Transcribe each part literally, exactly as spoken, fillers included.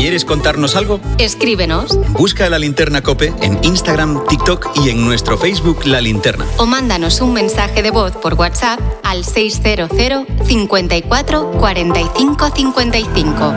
¿Quieres contarnos algo? Escríbenos. Busca La Linterna COPE en Instagram, TikTok y en nuestro Facebook La Linterna. O mándanos un mensaje de voz por WhatsApp al seis cero cero, cincuenta y cuatro, cuarenta y cinco, cincuenta y cinco.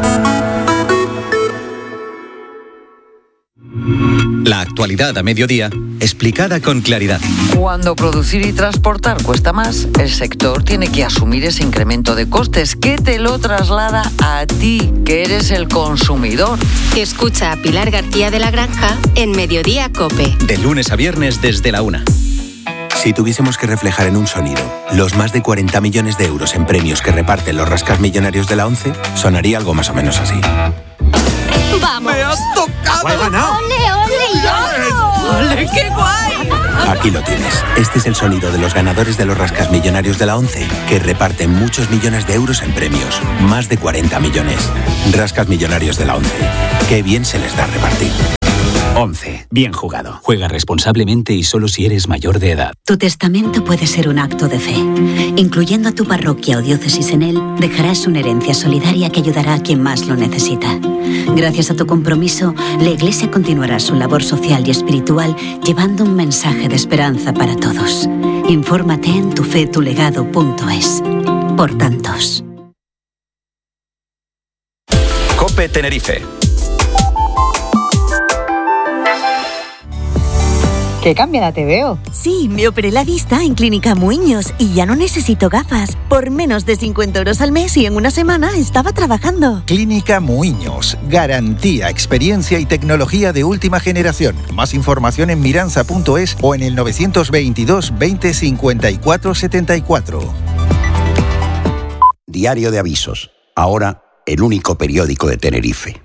La actualidad a mediodía, explicada con claridad. Cuando producir y transportar cuesta más, el sector tiene que asumir ese incremento de costes que te lo traslada a ti, que eres el consumidor. Escucha a Pilar García de la Granja en Mediodía COPE. De lunes a viernes desde la una. Si tuviésemos que reflejar en un sonido los más de cuarenta millones de euros en premios que reparten los rascasmillonarios de la ONCE, sonaría algo más o menos así. ¡Vamos! ¡Me has tocado! ¡He ganado! ¡Ole, ole, yo! ¡Ole, qué guay! Aquí lo tienes. Este es el sonido de los ganadores de los rascasmillonarios de la ONCE, que reparten muchos millones de euros en premios. Más de cuarenta millones. Rascasmillonarios de la ONCE. ¡Qué bien se les da repartir! once. Bien jugado. Juega responsablemente y solo si eres mayor de edad. Tu testamento puede ser un acto de fe. Incluyendo a tu parroquia o diócesis en él, dejarás una herencia solidaria que ayudará a quien más lo necesita. Gracias a tu compromiso, la Iglesia continuará su labor social y espiritual llevando un mensaje de esperanza para todos. Infórmate en tufetulegado punto es. Por tantos. COPE Tenerife. ¡Qué cambiada te veo! Sí, me operé la vista en Clínica Muiños y ya no necesito gafas. Por menos de cincuenta euros al mes y en una semana estaba trabajando. Clínica Muiños. Garantía, experiencia y tecnología de última generación. Más información en miranza punto es o en el novecientos veintidós, veinte, cincuenta y cuatro, setenta y cuatro. Diario de Avisos. Ahora, el único periódico de Tenerife.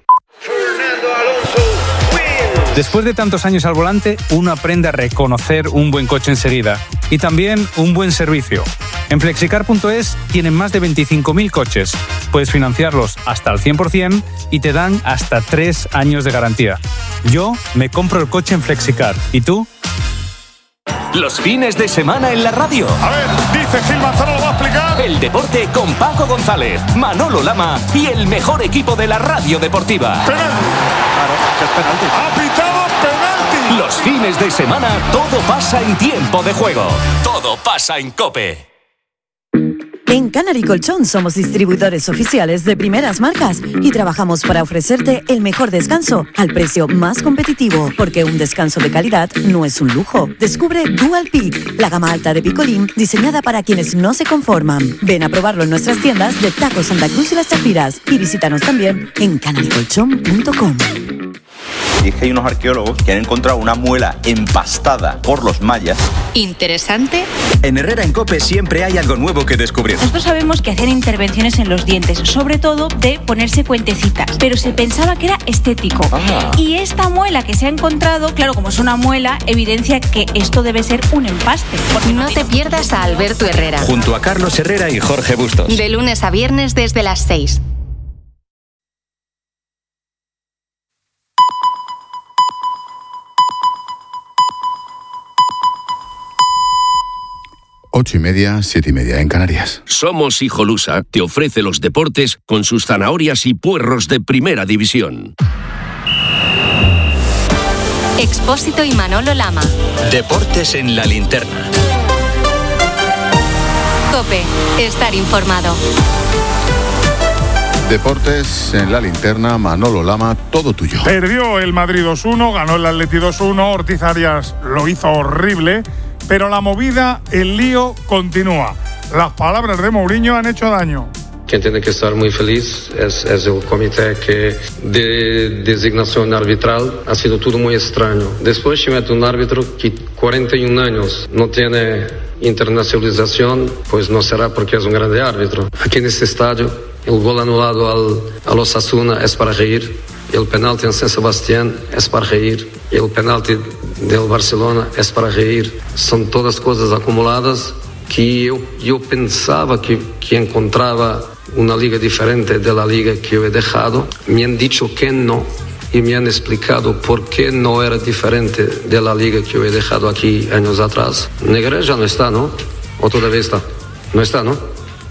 Después de tantos años al volante, uno aprende a reconocer un buen coche enseguida y también un buen servicio. En flexicar punto es tienen más de veinticinco mil coches. Puedes financiarlos hasta al cien por ciento y te dan hasta tres años de garantía. Yo me compro el coche en Flexicar. ¿Y tú? Los fines de semana en la radio. A ver, dice Gil Manzano, lo va a explicar. El deporte con Paco González, Manolo Lama y el mejor equipo de la radio deportiva. Penalti. Claro, es penalti. Ha pitado penalti. Los fines de semana todo pasa en tiempo de juego. Todo pasa en COPE. En Canary Colchón somos distribuidores oficiales de primeras marcas y trabajamos para ofrecerte el mejor descanso al precio más competitivo, porque un descanso de calidad no es un lujo. Descubre Dual Peak, la gama alta de Picolín diseñada para quienes no se conforman. Ven a probarlo en nuestras tiendas de Taco Santa Cruz y Las Chafiras y visítanos también en canary colchón punto com. Y es que hay unos arqueólogos que han encontrado una muela empastada por los mayas. ¿Interesante? En Herrera en COPE siempre hay algo nuevo que descubrir. Nosotros sabemos que hacían intervenciones en los dientes, sobre todo de ponerse cuentecitas, pero se pensaba que era estético. Ah. Y esta muela que se ha encontrado, claro, como es una muela, evidencia que esto debe ser un empaste. No te pierdas a Alberto Herrera. Junto a Carlos Herrera y Jorge Bustos. De lunes a viernes desde las seis. Ocho y media, siete y media en Canarias. Somos Hijolusa te ofrece los deportes con sus zanahorias y puerros de primera división. Expósito y Manolo Lama. Deportes en La Linterna. COPE. Estar informado. Deportes en La Linterna, Manolo Lama, todo tuyo. Perdió el Madrid dos uno, ganó el Atleti dos uno, Ortiz Arias lo hizo horrible, pero la movida, el lío continúa. Las palabras de Mourinho han hecho daño. Quien tiene que estar muy feliz es, es el comité que de designación arbitral ha sido todo muy extraño. Después se mete un árbitro que cuarenta y un años no tiene internacionalización, pues no será porque es un grande árbitro. Aquí en este estadio, el gol anulado al, al Osasuna es para reír, el penalti en San Sebastián es para reír, y el penalti del Barcelona es para reír. Son todas cosas acumuladas que yo, yo pensaba que, que encontraba una liga diferente de la liga que yo he dejado. Me han dicho que no y me han explicado por qué no era diferente de la liga que yo he dejado aquí años atrás. Negreira ya no está, ¿no? ¿O todavía está? No está, ¿no?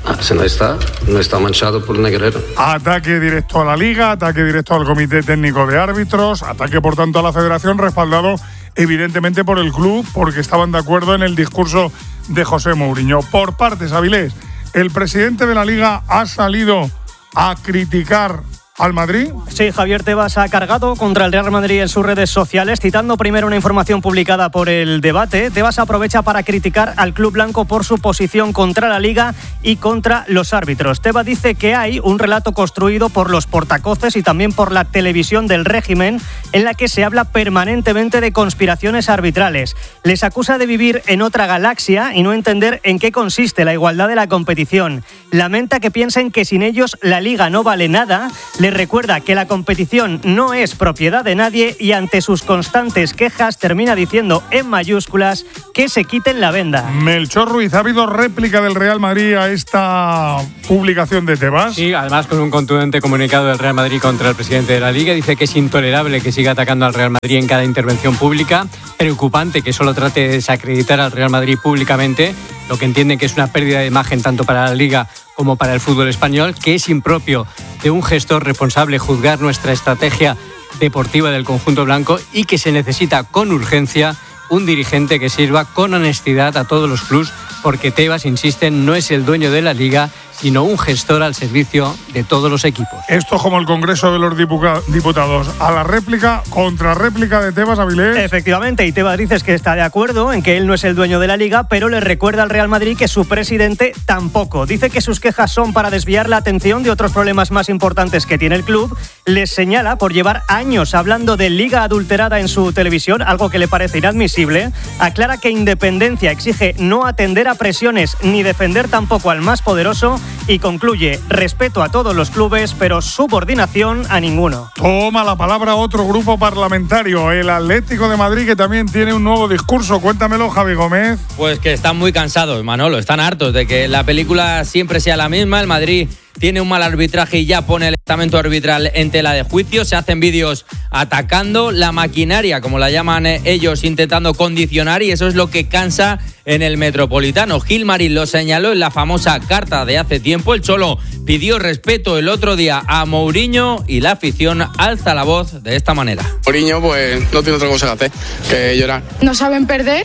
Si no está, no está manchado por Negreira. Ataque directo a la Liga, ataque directo al Comité Técnico de Árbitros, ataque por tanto a la Federación, respaldado evidentemente por el club, porque estaban de acuerdo en el discurso de José Mourinho. Por partes, Avilés, el presidente de la Liga ha salido a criticar al Madrid. Sí, Javier Tebas ha cargado contra el Real Madrid en sus redes sociales, citando primero una información publicada por El Debate. Tebas aprovecha para criticar al club blanco por su posición contra la Liga y contra los árbitros. Tebas dice que hay un relato construido por los portacoces y también por la televisión del régimen, en la que se habla permanentemente de conspiraciones arbitrales. Les acusa de vivir en otra galaxia y no entender en qué consiste la igualdad de la competición. Lamenta que piensen que sin ellos la Liga no vale nada. Les recuerda que la competición no es propiedad de nadie y ante sus constantes quejas termina diciendo en mayúsculas que se quiten la venda. Melchor Ruiz, ¿ha habido réplica del Real Madrid a esta publicación de Tebas? Sí, además con un contundente comunicado del Real Madrid contra el presidente de la Liga. Dice que es intolerable que siga atacando al Real Madrid en cada intervención pública. Preocupante que solo trate de desacreditar al Real Madrid públicamente, lo que entienden que es una pérdida de imagen tanto para la Liga como para el fútbol español, que es impropio de un gestor responsable juzgar nuestra estrategia deportiva del conjunto blanco y que se necesita con urgencia un dirigente que sirva con honestidad a todos los clubes, porque Tebas, insisten, no es el dueño de la Liga, sino un gestor al servicio de todos los equipos. Esto es como el Congreso de los Diputados. A la réplica, contrarréplica de Tebas, Avilés. Efectivamente, y Tebas dice que está de acuerdo en que él no es el dueño de la Liga, pero le recuerda al Real Madrid que su presidente tampoco. Dice que sus quejas son para desviar la atención de otros problemas más importantes que tiene el club. Les señala por llevar años hablando de Liga adulterada en su televisión, algo que le parece inadmisible. Aclara que independencia exige no atender a presiones ni defender tampoco al más poderoso. Y concluye, respeto a todos los clubes, pero subordinación a ninguno. Toma la palabra otro grupo parlamentario, el Atlético de Madrid, que también tiene un nuevo discurso. Cuéntamelo, Javi Gómez. Pues que están muy cansados, Manolo, están hartos de que la película siempre sea la misma. El Madrid tiene un mal arbitraje y ya pone el estamento arbitral en tela de juicio. Se hacen vídeos atacando la maquinaria, como la llaman ellos, intentando condicionar, y eso es lo que cansa en el Metropolitano. Gilmarín lo señaló en la famosa carta de hace tiempo. El Cholo pidió respeto el otro día a Mourinho y la afición alza la voz de esta manera. Mourinho pues no tiene otra cosa que hacer que llorar. No saben perder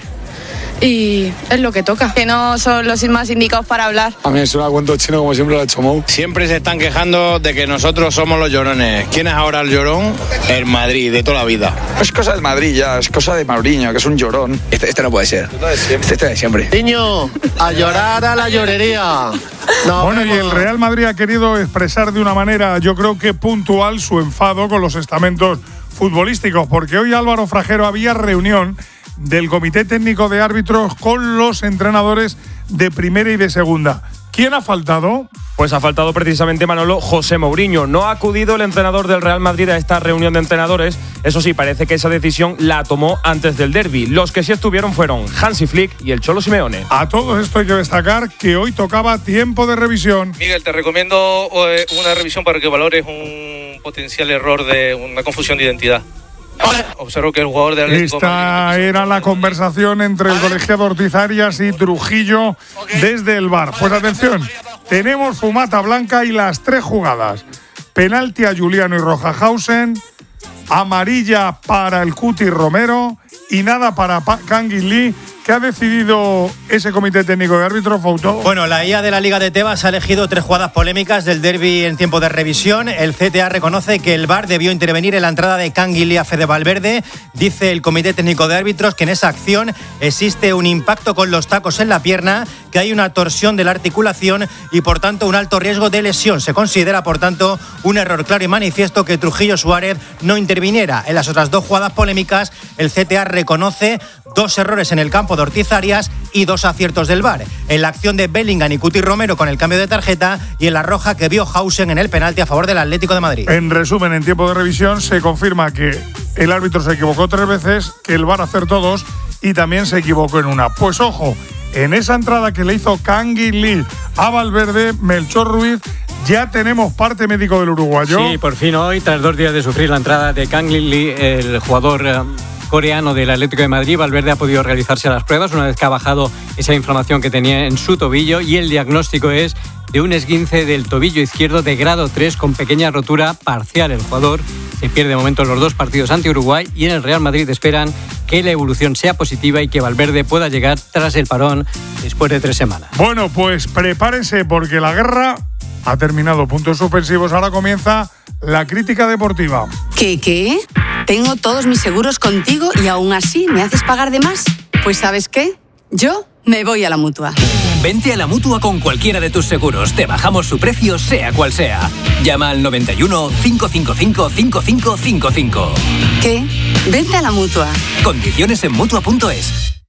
y es lo que toca, que no son los más indicados para hablar. A mí me suena a cuento chino, como siempre lo ha hecho Mou. Siempre se están quejando de que nosotros somos los llorones. ¿Quién es ahora el llorón? El Madrid, de toda la vida. Es cosa del Madrid ya, es cosa de Mourinho, que es un llorón. Este, este no puede ser. Este, este de siempre. Niño, a llorar a la llorería. No, bueno, vemos. Y el Real Madrid ha querido expresar de una manera, yo creo que puntual, su enfado con los estamentos futbolísticos, porque hoy, Álvaro Frajero, había reunión del Comité Técnico de Árbitros con los entrenadores de primera y de segunda. ¿Quién ha faltado? Pues ha faltado precisamente, Manolo, José Mourinho. No ha acudido el entrenador del Real Madrid a esta reunión de entrenadores. Eso sí, parece que esa decisión la tomó antes del derbi. Los que sí estuvieron fueron Hansi Flick y el Cholo Simeone. A todo esto hay que destacar que hoy tocaba tiempo de revisión. Miguel, te recomiendo una revisión para que valores un potencial error de una confusión de identidad. Observo que el jugador de Atlético Esta era la conversación entre el colegiado Ortiz Arias y Trujillo desde el V A R. Pues atención, tenemos fumata blanca y las tres jugadas. Penalti a Juliano y Rojahausen, amarilla para el Cuti Romero y nada para Kangin Lee. ¿Qué ha decidido ese comité técnico de árbitros, Fouto? Bueno, la I A de la Liga de Tebas ha elegido tres jugadas polémicas del derbi en tiempo de revisión. El C T A reconoce que el V A R debió intervenir en la entrada de Kangin Lee a Fede Valverde. Dice el comité técnico de árbitros que en esa acción existe un impacto con los tacos en la pierna, que hay una torsión de la articulación y por tanto un alto riesgo de lesión. Se considera por tanto un error claro y manifiesto que Trujillo Suárez no interviniera. En las otras dos jugadas polémicas, el C T A reconoce dos errores en el campo de Ortiz Arias y dos aciertos del V A R. En la acción de Bellingham y Cuti Romero con el cambio de tarjeta y en la roja que vio Hausen en el penalti a favor del Atlético de Madrid. En resumen, en tiempo de revisión se confirma que el árbitro se equivocó tres veces, que el V A R acertó dos y también se equivocó en una. Pues ojo, en esa entrada que le hizo Kangin Lee a Valverde, Melchor Ruiz, ya tenemos parte médico del uruguayo. Sí, por fin hoy, tras dos días de sufrir la entrada de Kangin Lee, el jugador coreano del Atlético de Madrid, Valverde ha podido realizarse las pruebas una vez que ha bajado esa inflamación que tenía en su tobillo y el diagnóstico es de un esguince del tobillo izquierdo de grado tres con pequeña rotura parcial. El jugador se pierde de momento los dos partidos ante Uruguay y en el Real Madrid esperan que la evolución sea positiva y que Valverde pueda llegar tras el parón después de tres semanas. Bueno, pues prepárense porque la guerra ha terminado. Puntos suspensivos. Ahora comienza la crítica deportiva. ¿Qué, qué? Tengo todos mis seguros contigo y aún así me haces pagar de más. Pues ¿sabes qué? Yo me voy a la Mutua. Vente a la Mutua con cualquiera de tus seguros. Te bajamos su precio, sea cual sea. Llama al noventa y uno, cinco cinco cinco, cinco cinco cinco cinco. ¿Qué? Vente a la Mutua. Condiciones en Mutua punto es.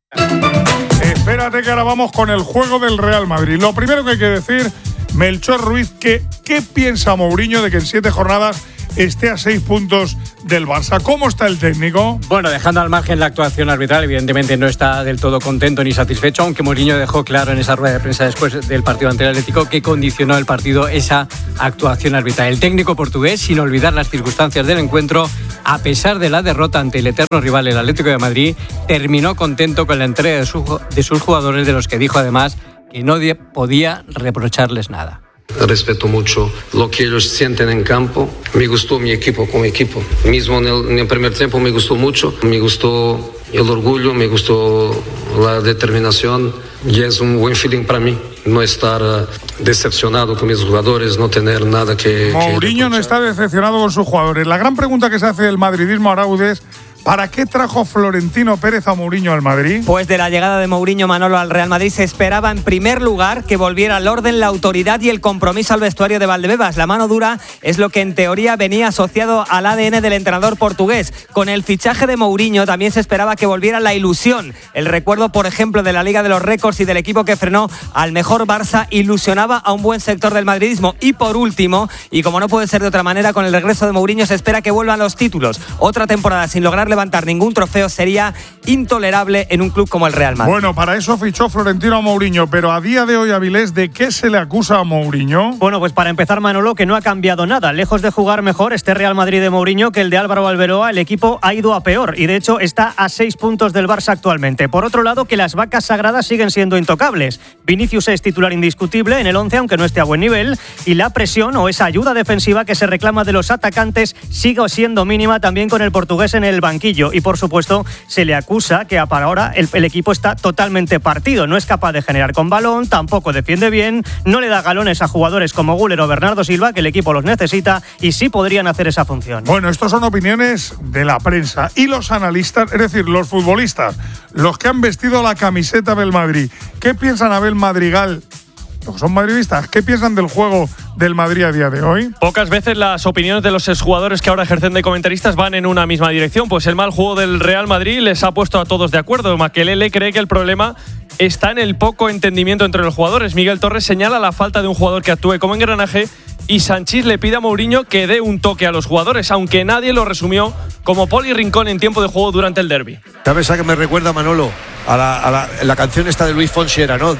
Espérate que ahora vamos con el juego del Real Madrid. Lo primero que hay que decir, Melchor Ruiz, que ¿qué piensa Mourinho de que en siete jornadas esté a seis puntos del Barça? ¿Cómo está el técnico? Bueno, dejando al margen la actuación arbitral, evidentemente no está del todo contento ni satisfecho, aunque Mourinho dejó claro en esa rueda de prensa después del partido ante el Atlético que condicionó el partido esa actuación arbitral. El técnico portugués, sin olvidar las circunstancias del encuentro, a pesar de la derrota ante el eterno rival, el Atlético de Madrid, terminó contento con la entrega de, su, de sus jugadores, de los que dijo además que no podía reprocharles nada. Respeto mucho lo que ellos sienten en campo. Me gustó mi equipo como equipo. Mismo en el, en el primer tiempo me gustó mucho. Me gustó el orgullo, me gustó la determinación. Y es un buen feeling para mí. No estar uh, decepcionado con mis jugadores, no tener nada que... Mourinho que no está decepcionado con sus jugadores. La gran pregunta que se hace del madridismo, Araúz, es ¿para qué trajo Florentino Pérez a Mourinho al Madrid? Pues de la llegada de Mourinho, Manolo, al Real Madrid se esperaba en primer lugar que volviera el orden, la autoridad y el compromiso al vestuario de Valdebebas. La mano dura es lo que en teoría venía asociado al A D N del entrenador portugués. Con el fichaje de Mourinho también se esperaba que volviera la ilusión. El recuerdo, por ejemplo, de la Liga de los Récords y del equipo que frenó al mejor Barça ilusionaba a un buen sector del madridismo. Y por último, y como no puede ser de otra manera, con el regreso de Mourinho se espera que vuelvan los títulos. Otra temporada sin lograr levantar ningún trofeo sería intolerable en un club como el Real Madrid. Bueno, para eso fichó Florentino a Mourinho, pero a día de hoy, Avilés, ¿de qué se le acusa a Mourinho? Bueno, pues para empezar, Manolo, que no ha cambiado nada. Lejos de jugar mejor este Real Madrid de Mourinho que el de Álvaro Alberoa, el equipo ha ido a peor y de hecho está a seis puntos del Barça actualmente. Por otro lado, que las vacas sagradas siguen siendo intocables. Vinicius es titular indiscutible en el once, aunque no esté a buen nivel, y la presión o esa ayuda defensiva que se reclama de los atacantes sigue siendo mínima también con el portugués en el banquillo. Y por supuesto se le acusa que para ahora el, el equipo está totalmente partido, no es capaz de generar con balón, tampoco defiende bien, no le da galones a jugadores como Güler o Bernardo Silva, que el equipo los necesita y sí podrían hacer esa función. Bueno, estos son opiniones de la prensa y los analistas, es decir, los futbolistas, los que han vestido la camiseta del Madrid. ¿Qué piensan Abel Madrigal? ¿Son madridistas? ¿Qué piensan del juego del Madrid a día de hoy? Pocas veces las opiniones de los exjugadores que ahora ejercen de comentaristas van en una misma dirección, pues el mal juego del Real Madrid les ha puesto a todos de acuerdo. Makelele cree que el problema está en el poco entendimiento entre los jugadores. Miguel Torres señala la falta de un jugador que actúe como engranaje y Sanchís le pide a Mourinho que dé un toque a los jugadores, aunque nadie lo resumió como Poli Rincón en tiempo de juego durante el derbi. ¿Sabes a qué me recuerda, Manolo? A la, a la, la canción esta de Luis Fonsi era, ¿no?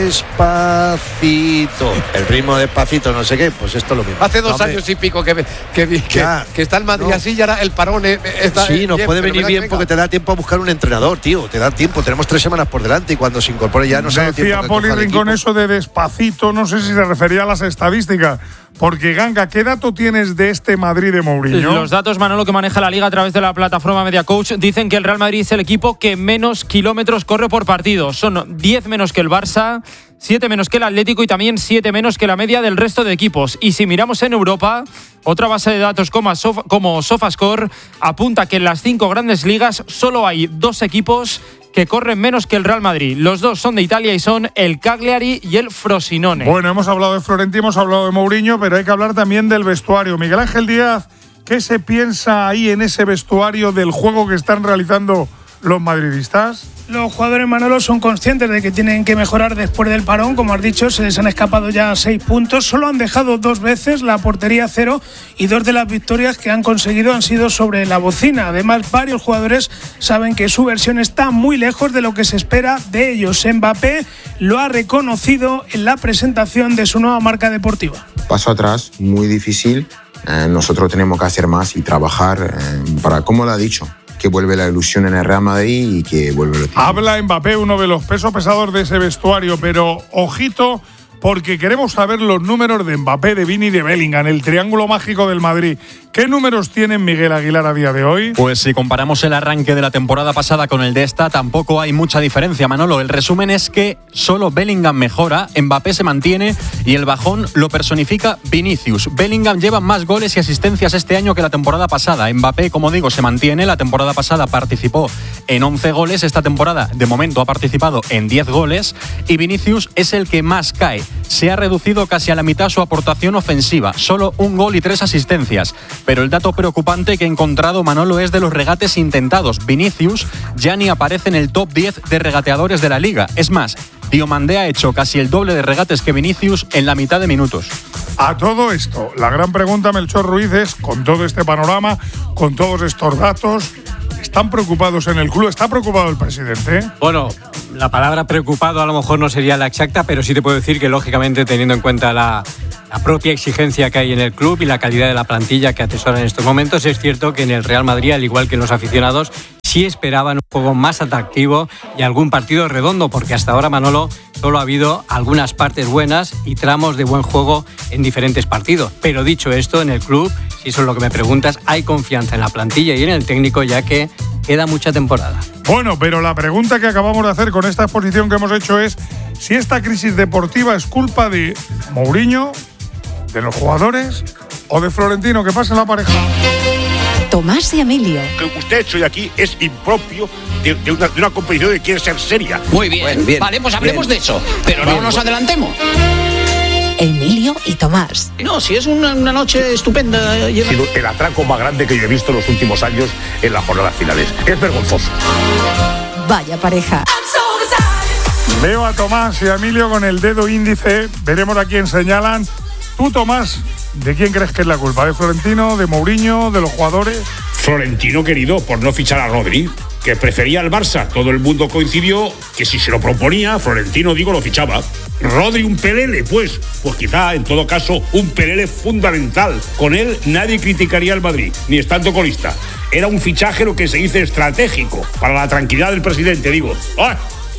Despacito. El ritmo despacito, no sé qué, pues esto es lo mismo. Hace dos no, años y pico que, que, que, ya, que está el Madrid no. así y ahora el parón está. Sí, nos bien, puede venir bien porque te da tiempo a buscar un entrenador, tío. Te da tiempo. Tenemos tres semanas por delante y cuando se incorpore ya no se da tiempo. Decía Poli Rincón eso de despacito, no sé si se refería a las estadísticas. Porque, Ganga, ¿qué dato tienes de este Madrid de Mourinho? Los datos, Manolo, que maneja la Liga a través de la plataforma Media Coach, dicen que el Real Madrid es el equipo que menos kilómetros corre por partido. Son diez menos que el Barça, siete menos que el Atlético y también siete menos que la media del resto de equipos. Y si miramos en Europa, otra base de datos como, Sof- como SofaScore apunta que en las cinco grandes ligas solo hay dos equipos que corren menos que el Real Madrid. Los dos son de Italia y son el Cagliari y el Frosinone. Bueno, hemos hablado de Florentino, hemos hablado de Mourinho, pero hay que hablar también del vestuario. Miguel Ángel Díaz, ¿qué se piensa ahí en ese vestuario del juego que están realizando los madridistas? Los jugadores, Manolo, son conscientes de que tienen que mejorar después del parón. Como has dicho, se les han escapado ya seis puntos. Solo han dejado dos veces la portería cero y dos de las victorias que han conseguido han sido sobre la bocina. Además, varios jugadores saben que su versión está muy lejos de lo que se espera de ellos. Mbappé lo ha reconocido en la presentación de su nueva marca deportiva. Paso atrás, muy difícil. Eh, nosotros tenemos que hacer más y trabajar eh, para, como lo ha dicho, que vuelve la ilusión en el Real Madrid y que vuelve lo Habla Mbappé, uno de los pesos pesados de ese vestuario, pero ojito, porque queremos saber los números de Mbappé, de Vini y de Bellingham, el triángulo mágico del Madrid. ¿Qué números tiene Miguel Aguilar a día de hoy? Pues si comparamos el arranque de la temporada pasada con el de esta, tampoco hay mucha diferencia, Manolo. El resumen es que solo Bellingham mejora, Mbappé se mantiene y el bajón lo personifica Vinicius. Bellingham lleva más goles y asistencias este año que la temporada pasada. Mbappé, como digo, se mantiene. La temporada pasada participó en once goles. Esta temporada, de momento, ha participado en diez goles. Y Vinicius es el que más cae. Se ha reducido casi a la mitad su aportación ofensiva. Solo un gol y tres asistencias. Pero el dato preocupante que he encontrado, Manolo, es de los regates intentados. Vinicius ya ni aparece en el top diez de regateadores de la Liga. Es más, Diomandé ha hecho casi el doble de regates que Vinicius en la mitad de minutos. A todo esto, la gran pregunta, Melchor Ruiz, es, con todo este panorama, con todos estos datos, ¿están preocupados en el club? ¿Está preocupado el presidente? Bueno, la palabra preocupado a lo mejor no sería la exacta, pero sí te puedo decir que, lógicamente, teniendo en cuenta la, la propia exigencia que hay en el club y la calidad de la plantilla que atesora en estos momentos, es cierto que en el Real Madrid, al igual que en los aficionados, sí esperaban un juego más atractivo y algún partido redondo, porque hasta ahora, Manolo, solo ha habido algunas partes buenas y tramos de buen juego en diferentes partidos. Pero dicho esto, en el club, si eso es lo que me preguntas, hay confianza en la plantilla y en el técnico, ya que queda mucha temporada. Bueno, pero la pregunta que acabamos de hacer con esta exposición que hemos hecho es si esta crisis deportiva es culpa de Mourinho, de los jugadores o de Florentino. Que pase la pareja. Tomás y Emilio. Lo que usted ha hecho hoy aquí es impropio de, de, una, de una competición que quiere ser seria. Muy bien, bueno, bien vale, pues hablemos bien. de eso, pero Bien, no nos bueno. adelantemos. Emilio y Tomás. No, si es una, una noche estupenda. Ha sido el atraco más grande que yo he visto en los últimos años en las jornadas finales. Es vergonzoso. Vaya pareja. Veo a Tomás y a Emilio con el dedo índice. Veremos a quién señalan. Tú, Tomás, ¿de quién crees que es la culpa? ¿De Florentino, de Mourinho, de los jugadores? Florentino, querido, por no fichar a Rodri, que prefería al Barça. Todo el mundo coincidió que si se lo proponía, Florentino, digo, lo fichaba. Rodri, un pelele, pues. Pues quizá, en todo caso, un pelele fundamental. Con él nadie criticaría al Madrid, ni estando colista. Era un fichaje, lo que se dice, estratégico, para la tranquilidad del presidente, digo. ¡Ah!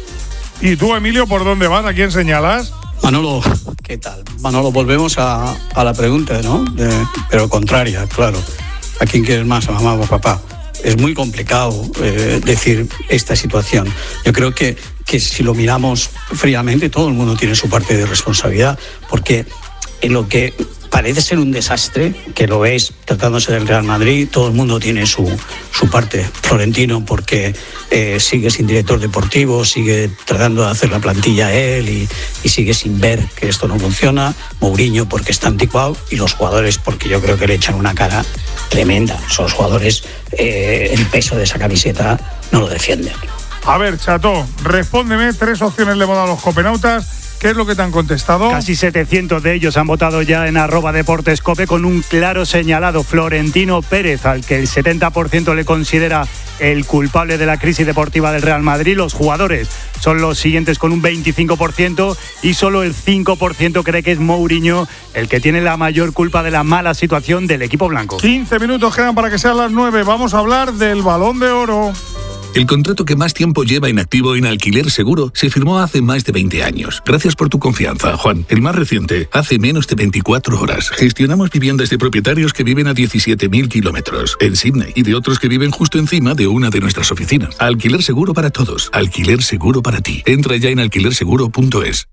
¿Y tú, Emilio, por dónde vas? ¿A quién señalas? Manolo, ¿qué tal? Manolo, volvemos a, a la pregunta, ¿no? De, pero contraria, claro. ¿A quién quieres más, a mamá o a papá? Es muy complicado eh, decir esta situación. Yo creo que, que si lo miramos fríamente, todo el mundo tiene su parte de responsabilidad, porque en lo que parece ser un desastre, que lo es tratándose del Real Madrid, todo el mundo tiene su, su parte. Florentino porque eh, sigue sin director deportivo, sigue tratando de hacer la plantilla él y, y sigue sin ver que esto no funciona. Mourinho porque está anticuado y los jugadores porque yo creo que le echan una cara tremenda. Son los jugadores, eh, el peso de esa camiseta no lo defienden. A ver, Chato, respóndeme, tres opciones le hemos dado a los copenautas. ¿Qué es lo que te han contestado? Casi setecientos de ellos han votado ya en arroba deportescope con un claro señalado, Florentino Pérez, al que el setenta por ciento le considera el culpable de la crisis deportiva del Real Madrid. Los jugadores son los siguientes con un veinticinco por ciento y solo el cinco por ciento cree que es Mourinho el que tiene la mayor culpa de la mala situación del equipo blanco. quince minutos quedan para que sean las nueve. Vamos a hablar del Balón de Oro. El contrato que más tiempo lleva inactivo en Alquiler Seguro se firmó hace más de veinte años. Gracias por tu confianza, Juan. El más reciente, hace menos de veinticuatro horas. Gestionamos viviendas de propietarios que viven a diecisiete mil kilómetros en Sydney y de otros que viven justo encima de una de nuestras oficinas. Alquiler Seguro para todos. Alquiler Seguro para ti. Entra ya en alquiler seguro punto es.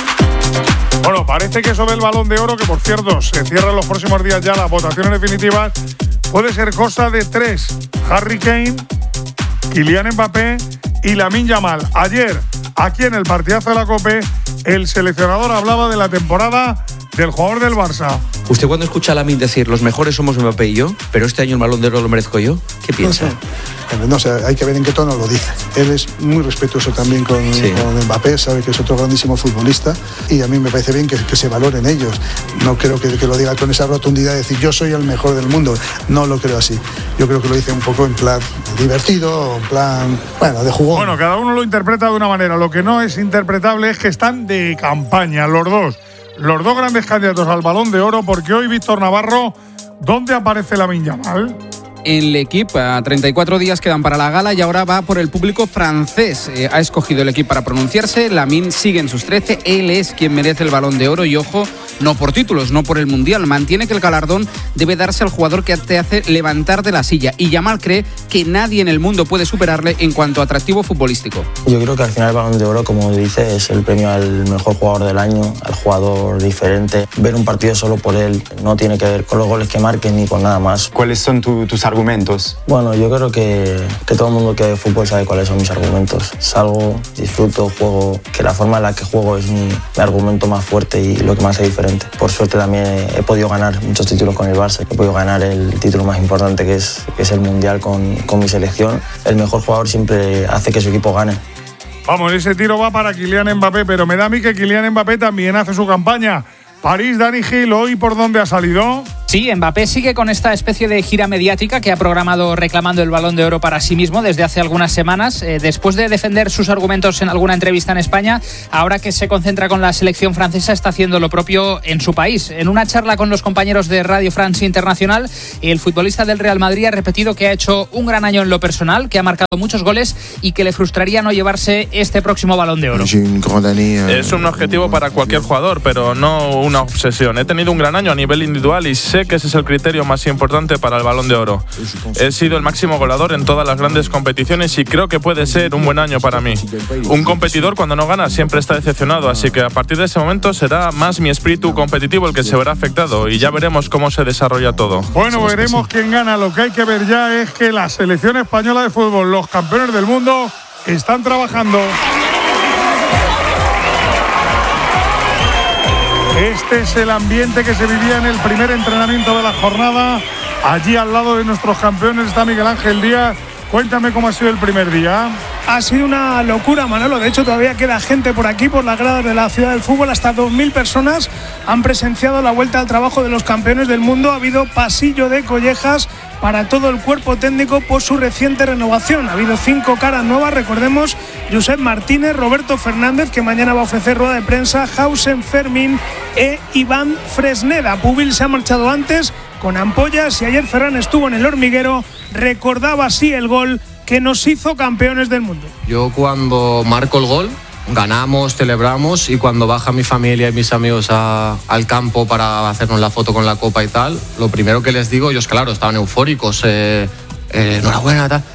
Bueno, parece que eso del Balón de Oro, que por cierto se cierran los próximos días ya las votaciones definitivas, puede ser cosa de tres. Harry Kane, Kylian Mbappé y Lamine Yamal. Ayer, aquí en el partidazo de la COPE, el seleccionador hablaba de la temporada del jugador del Barça. ¿Usted cuando escucha a Lamine decir los mejores somos Mbappé y yo, pero este año el Balón de Oro lo merezco yo? ¿Qué piensa? No sé. No sé, hay que ver en qué tono lo dice. Él es muy respetuoso también con, sí. con Mbappé, sabe que es otro grandísimo futbolista y a mí me parece bien que, que se valoren ellos. No creo que, que lo diga con esa rotundidad de decir yo soy el mejor del mundo. No lo creo así. Yo creo que lo dice un poco en plan divertido, en plan, bueno, de jugón. Bueno, cada uno lo interpreta de una manera. Lo que no es interpretable es que están de campaña los dos. Los dos grandes candidatos al Balón de Oro, porque hoy Víctor Navarro, ¿dónde aparece Lamine Yamal? en L'Equipe. A treinta y cuatro días quedan para la gala y ahora va por el público francés. Eh, ha escogido el L'Equipe para pronunciarse. Lamine sigue en sus trece. Él es quien merece el Balón de Oro y, ojo, no por títulos, no por el Mundial. Mantiene que el galardón debe darse al jugador que te hace levantar de la silla. Y Yamal cree que nadie en el mundo puede superarle en cuanto a atractivo futbolístico. Yo creo que al final el Balón de Oro, como dice, es el premio al mejor jugador del año, al jugador diferente. Ver un partido solo por él no tiene que ver con los goles que marquen ni con nada más. ¿Cuáles son tu, tus argumentos? Bueno, yo creo que, que todo el mundo que ve fútbol sabe cuáles son mis argumentos. Salgo, disfruto, juego, que la forma en la que juego es mi, mi argumento más fuerte y lo que más es diferente. Por suerte también he, he podido ganar muchos títulos con el Barça, he podido ganar el título más importante que es, que es el Mundial con, con mi selección. El mejor jugador siempre hace que su equipo gane. Vamos, ese tiro va para Kylian Mbappé, pero me da a mí que Kylian Mbappé también hace su campaña. París, Dani Gil, ¿hoy por dónde ha salido? Sí, Mbappé sigue con esta especie de gira mediática que ha programado reclamando el Balón de Oro para sí mismo desde hace algunas semanas. Eh, después de defender sus argumentos en alguna entrevista en España, ahora que se concentra con la selección francesa está haciendo lo propio en su país. En una charla con los compañeros de Radio France Internacional, el futbolista del Real Madrid ha repetido que ha hecho un gran año en lo personal, que ha marcado muchos goles y que le frustraría no llevarse este próximo Balón de Oro. Es un objetivo para cualquier jugador, pero no una obsesión. He tenido un gran año a nivel individual y sé que ese es el criterio más importante para el Balón de Oro. He sido el máximo goleador en todas las grandes competiciones y creo que puede ser un buen año para mí. Un competidor cuando no gana siempre está decepcionado, así que a partir de ese momento será más mi espíritu competitivo el que se verá afectado y ya veremos cómo se desarrolla todo. Bueno, veremos quién gana. Lo que hay que ver ya es que la selección española de fútbol, los campeones del mundo, están trabajando. Este es el ambiente que se vivía en el primer entrenamiento de la jornada. Allí al lado de nuestros campeones está Miguel Ángel Díaz. Cuéntame cómo ha sido el primer día. Ha sido una locura, Manolo. De hecho, todavía queda gente por aquí, por las gradas de la Ciudad del Fútbol. Hasta dos mil personas han presenciado la vuelta al trabajo de los campeones del mundo. Ha habido pasillo de collejas para todo el cuerpo técnico por su reciente renovación. Ha habido cinco caras nuevas, recordemos: Josep Martínez, Roberto Fernández, que mañana va a ofrecer rueda de prensa, Hausen Fermín e Iván Fresneda. Pubil se ha marchado antes con ampollas y ayer Ferran estuvo en el hormiguero. Recordaba así el gol que nos hizo campeones del mundo. Yo cuando marco el gol, ganamos, celebramos, y cuando baja mi familia y mis amigos a, al campo para hacernos la foto con la copa y tal, lo primero que les digo, ellos claro, estaban eufóricos, eh, eh, enhorabuena, tal.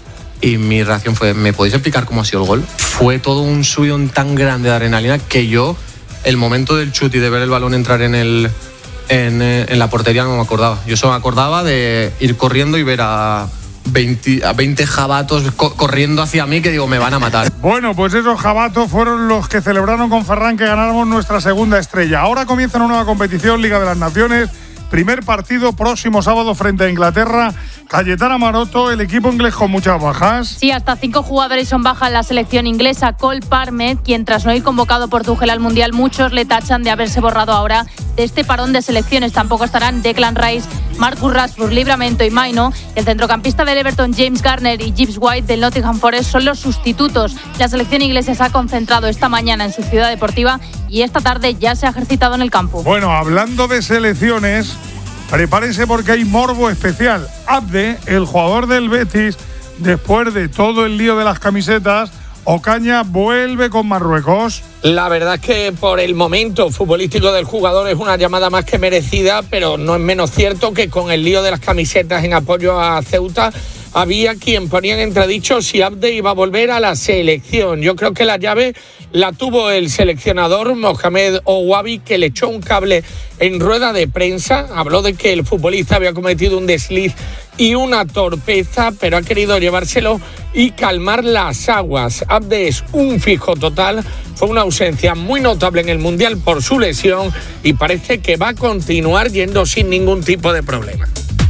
Y mi reacción fue, ¿me podéis explicar cómo ha sido el gol? Fue todo un subidón tan grande de adrenalina que yo, el momento del chute y de ver el balón entrar en el... En, en la portería no me acordaba. Yo solo me acordaba de ir corriendo y ver a veinte, a veinte jabatos co- corriendo hacia mí que digo, me van a matar. Bueno, pues esos jabatos fueron los que celebraron con Ferran que ganáramos nuestra segunda estrella. Ahora comienza una nueva competición, Liga de las Naciones. Primer partido próximo sábado frente a Inglaterra. Cayetana Maroto, el equipo inglés con muchas bajas. Sí, hasta cinco jugadores son bajas en la selección inglesa. Cole Palmer, quien tras no ir convocado por Tuchel al Mundial, muchos le tachan de haberse borrado ahora de este parón de selecciones. Tampoco estarán Declan Rice, Marcus Rashford, Livramento y Maino. El centrocampista del Everton, James Garner, y Gibbs White del Nottingham Forest son los sustitutos. La selección inglesa se ha concentrado esta mañana en su ciudad deportiva y esta tarde ya se ha ejercitado en el campo. Bueno, hablando de selecciones, prepárense porque hay morbo especial. Abde, el jugador del Betis, después de todo el lío de las camisetas, Ocaña vuelve con Marruecos. La verdad es que por el momento futbolístico del jugador es una llamada más que merecida, pero no es menos cierto que con el lío de las camisetas en apoyo a Ceuta había quien ponía en entredicho si Abde iba a volver a la selección. Yo creo que la llave la tuvo el seleccionador Mohamed Ouabi, que le echó un cable en rueda de prensa. Habló de que el futbolista había cometido un desliz y una torpeza, pero ha querido llevárselo y calmar las aguas. Abde es un fijo total, fue una ausencia muy notable en el Mundial por su lesión y parece que va a continuar yendo sin ningún tipo de problema.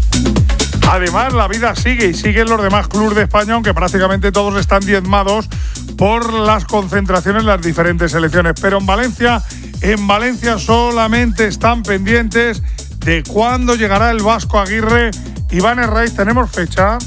Además, la vida sigue y siguen los demás clubes de España, aunque prácticamente todos están diezmados por las concentraciones en las diferentes selecciones. Pero en Valencia, en Valencia solamente están pendientes de cuándo llegará el Vasco Aguirre. Iván Herraiz, ¿tenemos fecha?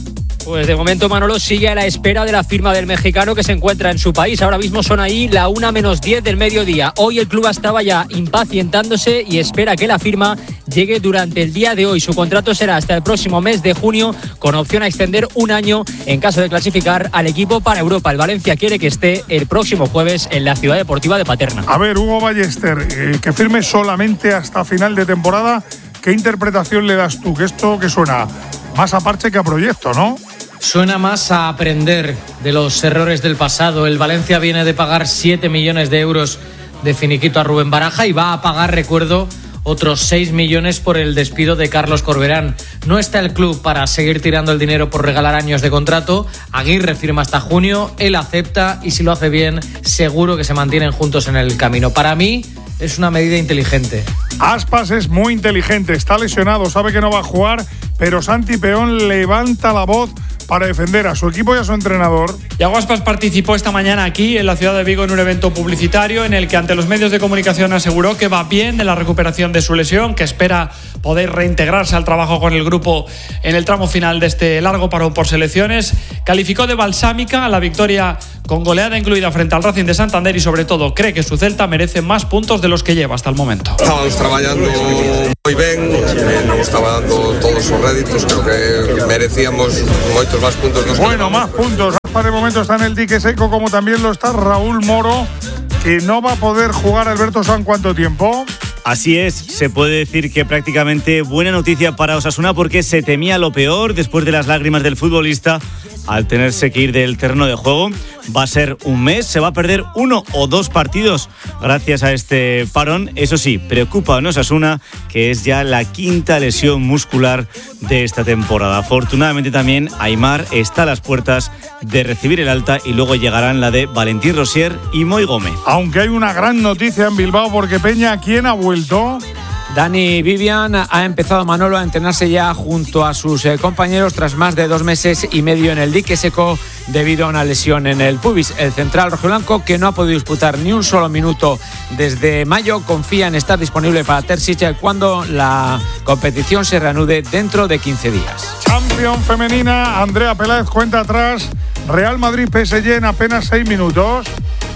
Pues de momento Manolo sigue a la espera de la firma del mexicano que se encuentra en su país. Ahora mismo son ahí la una menos diez del mediodía. Hoy el club estaba ya impacientándose y espera que la firma llegue durante el día de hoy. Su contrato será hasta el próximo mes de junio, con opción a extender un año en caso de clasificar al equipo para Europa. El Valencia quiere que esté el próximo jueves en la Ciudad Deportiva de Paterna. A ver, Hugo Ballester, eh, que firme solamente hasta final de temporada. ¿Qué interpretación le das tú? Que esto que suena más a parche que a proyecto, ¿no? Suena más a aprender de los errores del pasado. El Valencia viene de pagar siete millones de euros de finiquito a Rubén Baraja y va a pagar, recuerdo, otros seis millones por el despido de Carlos Corberán. No está el club para seguir tirando el dinero por regalar años de contrato. Aguirre firma hasta junio, él acepta y si lo hace bien, seguro que se mantienen juntos en el camino. Para mí, es una medida inteligente. Aspas es muy inteligente, está lesionado, sabe que no va a jugar, pero Santi Peón levanta la voz para defender a su equipo y a su entrenador. Yago Aspas participó esta mañana aquí en la ciudad de Vigo en un evento publicitario en el que ante los medios de comunicación aseguró que va bien de la recuperación de su lesión, que espera poder reintegrarse al trabajo con el grupo en el tramo final de este largo parón por selecciones. Calificó de balsámica la victoria con goleada incluida frente al Racing de Santander y sobre todo cree que su Celta merece más puntos de los que lleva hasta el momento. Estábamos trabajando muy bien, nos estaba dando todos los réditos, creo que merecíamos muchos más puntos. Nos bueno, más puntos. Aspas de momento está en el dique seco, como también lo está Raúl Moro, que no va a poder jugar Alberto San cuánto tiempo. Así es, se puede decir que prácticamente buena noticia para Osasuna porque se temía lo peor después de las lágrimas del futbolista al tenerse que ir del terreno de juego. Va a ser un mes, se va a perder uno o dos partidos gracias a este parón. Eso sí, preocupa a Osasuna, que es ya la quinta lesión muscular de esta temporada. Afortunadamente también Aimar está a las puertas de recibir el alta y luego llegarán la de Valentín Rosier y Moy Gómez. Aunque hay una gran noticia en Bilbao porque Peña, ¿quién ha vuelto? Dani Vivian ha empezado, Manolo, a entrenarse ya junto a sus eh, compañeros tras más de dos meses y medio en el dique seco debido a una lesión en el pubis. El central rojiblanco, que no ha podido disputar ni un solo minuto desde mayo, confía en estar disponible para Terzic cuando la competición se reanude dentro de quince días. Champions femenina, Andrea Peláez cuenta atrás, Real Madrid P S G en apenas seis minutos.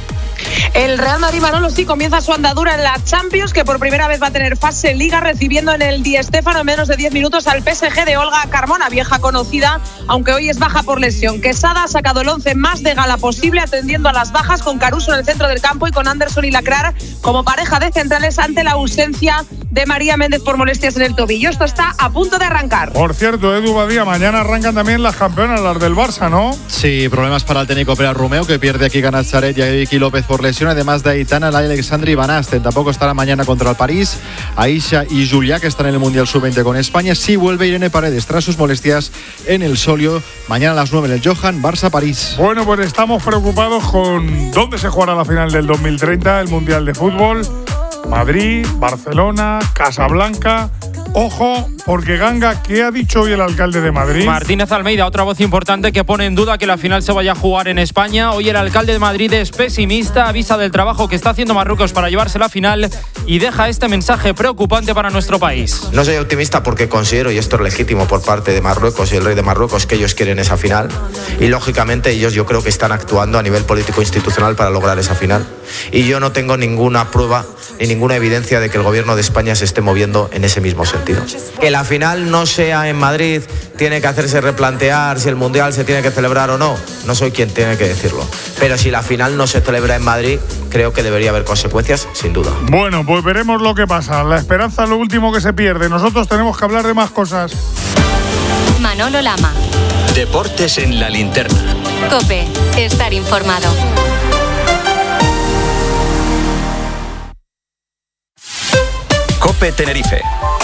El Real Madrid, Manolo, sí comienza su andadura en la Champions, que por primera vez va a tener fase Liga, recibiendo en el Di Stéfano en menos de diez minutos al P S G de Olga Carmona, vieja conocida, aunque hoy es baja por lesión. Quesada ha sacado el once más de gala posible, atendiendo a las bajas, con Caruso en el centro del campo y con Anderson y Lacrar como pareja de centrales ante la ausencia de María Méndez por molestias en el tobillo. Esto está a punto de arrancar. Por cierto, Edu Badía, mañana arrancan también las campeonas, las del Barça, ¿no? Sí, problemas para el técnico Pere Romeu, que pierde aquí a Nazaret y a Vicky López por lesión, además de Aitana, la Alexandri Van Asten. Tampoco estará mañana contra el París. Aisha y Julia, que están en el Mundial sub veinte con España. Sí vuelve Irene Paredes tras sus molestias en el Solio. Mañana a las nueve en el Johan, Barça-París. Bueno, pues estamos preocupados con dónde se jugará la final del dos mil treinta, el Mundial de Fútbol. Madrid, Barcelona, Casablanca. Ojo, porque Ganga, ¿qué ha dicho hoy el alcalde de Madrid? Martínez Almeida, otra voz importante que pone en duda que la final se vaya a jugar en España. Hoy el alcalde de Madrid es pesimista, avisa del trabajo que está haciendo Marruecos para llevarse la final y deja este mensaje preocupante para nuestro país. No soy optimista porque considero, y esto es legítimo por parte de Marruecos y el rey de Marruecos, que ellos quieren esa final. Y lógicamente ellos yo creo que están actuando a nivel político institucional para lograr esa final. Y yo no tengo ninguna prueba ni ninguna evidencia de que el gobierno de España se esté moviendo en ese mismo sentido. Que la final no sea en Madrid tiene que hacerse replantear si el Mundial se tiene que celebrar o no. No soy quien tiene que decirlo. Pero si la final no se celebra en Madrid, creo que debería haber consecuencias, sin duda. Bueno, pues veremos lo que pasa. La esperanza es lo último que se pierde. Nosotros tenemos que hablar de más cosas. Manolo Lama. Deportes en la linterna. COPE. Estar informado. COPE Tenerife.